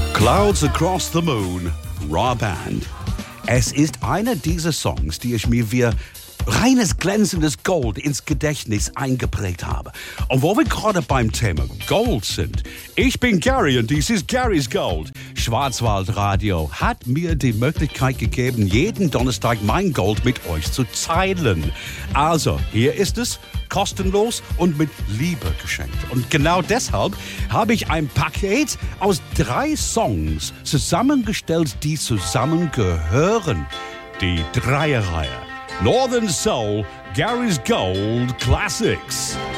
Clouds Across the Moon, Raw Band. Es ist einer dieser Songs, die ich mir wie reines glänzendes Gold ins Gedächtnis eingeprägt habe. Und wo wir gerade beim Thema Gold sind, ich bin Gary und dies ist Garys Gold. Schwarzwaldradio hat mir die Möglichkeit gegeben, jeden Donnerstag mein Gold mit euch zu teilen. Also, hier ist es, kostenlos und mit Liebe geschenkt. Und genau deshalb habe ich ein Paket aus 3 Songs zusammengestellt, die zusammengehören. Die Dreierreihe. Northern Soul, Gary's Gold Classics.